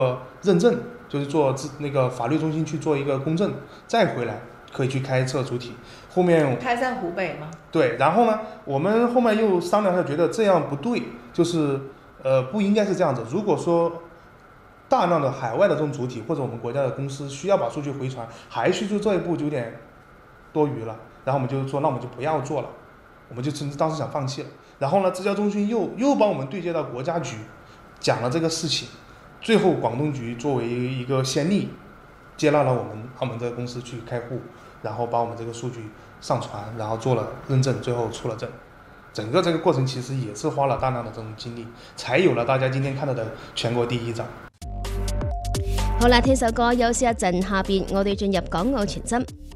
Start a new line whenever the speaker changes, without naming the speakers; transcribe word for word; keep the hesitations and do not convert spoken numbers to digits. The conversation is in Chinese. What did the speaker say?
呃认证，就是做那个法律中心去做一个公证，再回来可以去开测主体。后面
开在湖北吗？
对，然后呢，我们后面又商量一下，觉得这样不对，就是呃不应该是这样子。如果说大量的海外的这种主体或者我们国家的公司需要把数据回传，还去做这一步就有点多余了。然后我们就说，那我们就不要做了，我们就当时想放弃了。然后呢，支交中心又又帮我们对接到国家局，讲了这个事情。最后广东局作为一个先例，接纳了我们澳门这个公司去开户，然后把我们这个数据上传，然后做了认证，最后出了证。整个这个過程其實也是花了大量的這種精力，才有了大家今天看到的全國第一站。
好啦，聽首歌休息一陣，下邊我哋進入港澳全真。